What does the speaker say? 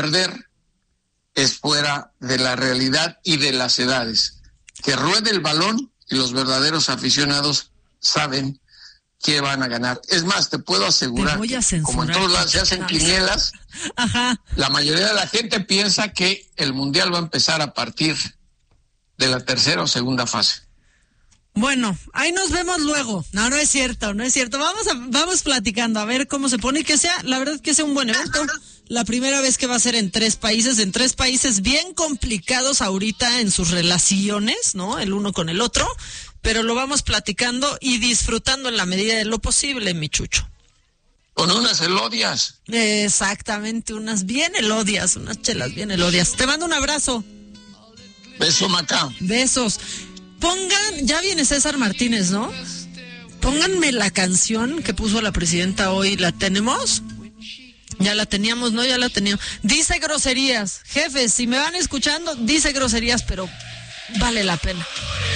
perder es fuera de la realidad y de las edades. Que ruede el balón y los verdaderos aficionados saben que van a ganar. Es más, te puedo asegurar que, como en todos lados se hacen quinielas, la mayoría de la gente piensa que el Mundial va a empezar a partir de la tercera o segunda fase. Bueno, ahí nos vemos luego. No es cierto. Vamos platicando a ver cómo se pone y la verdad que sea un buen evento. La primera vez que va a ser en tres países bien complicados ahorita en sus relaciones, ¿no? El uno con el otro, pero lo vamos platicando y disfrutando en la medida de lo posible, mi Chucho. Con unas elodias. Exactamente, unas chelas bien elodias. Te mando un abrazo. Beso, Maca. Besos. Ya viene César Martínez, ¿no? Pónganme la canción que puso la presidenta hoy. ¿La tenemos? Ya la teníamos, ¿no? Ya la teníamos. Dice groserías. Jefes, si me van escuchando, dice groserías, pero vale la pena.